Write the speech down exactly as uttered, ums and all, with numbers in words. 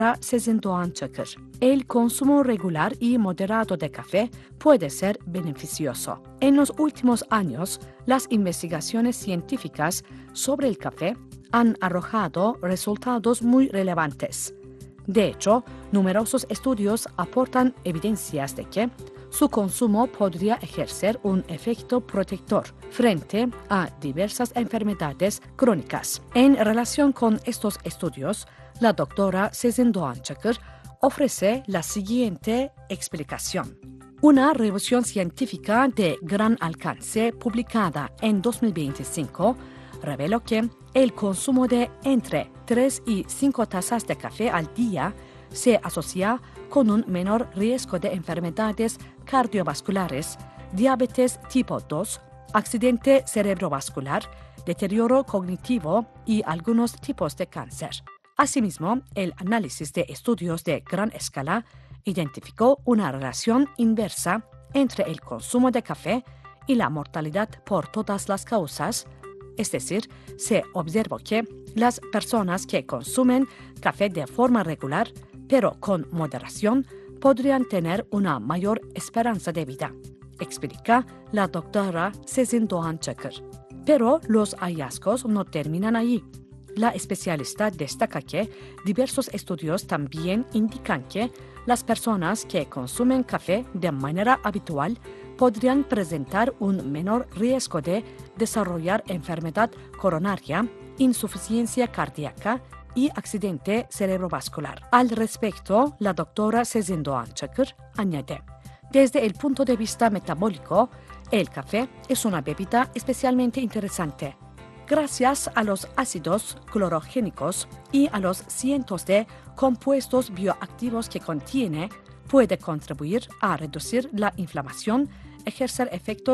Sezin Doğan Çakır. El consumo regular y moderado de café puede ser beneficioso. En los últimos años, las investigaciones científicas sobre el café han arrojado resultados muy relevantes. De hecho, numerosos estudios aportan evidencias de que su consumo podría ejercer un efecto protector frente a diversas enfermedades crónicas. En relación con estos estudios, la doctora Sezin Doğan Çakır ofrece la siguiente explicación. Una revisión científica de gran alcance publicada en dos mil veinticinco reveló que el consumo de entre tres y cinco tazas de café al día se asocia con un menor riesgo de enfermedades cardiovasculares, diabetes tipo dos, accidente cerebrovascular, deterioro cognitivo y algunos tipos de cáncer. Asimismo, el análisis de estudios de gran escala identificó una relación inversa entre el consumo de café y la mortalidad por todas las causas. Es decir, se observó que las personas que consumen café de forma regular, pero con moderación, podrían tener una mayor esperanza de vida, explica la doctora Sezin Doğan Çakır. Pero los hallazgos no terminan allí. La especialista destaca que diversos estudios también indican que las personas que consumen café de manera habitual podrían presentar un menor riesgo de desarrollar enfermedad coronaria, insuficiencia cardíaca y accidente cerebrovascular. Al respecto, la doctora Sezin Doğan Çakır añade: desde el punto de vista metabólico, el café es una bebida especialmente interesante. Gracias a los ácidos clorogénicos y a los cientos de compuestos bioactivos que contiene, puede contribuir a reducir la inflamación, ejercer efectos